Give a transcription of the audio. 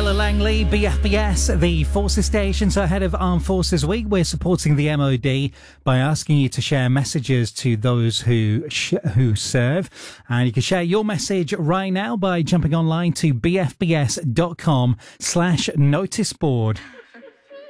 Stella Langley, BFBS, the Forces station. So ahead of Armed Forces Week, we're supporting the MOD by asking you to share messages to those who serve. And you can share your message right now by jumping online to bfbs.com/noticeboard.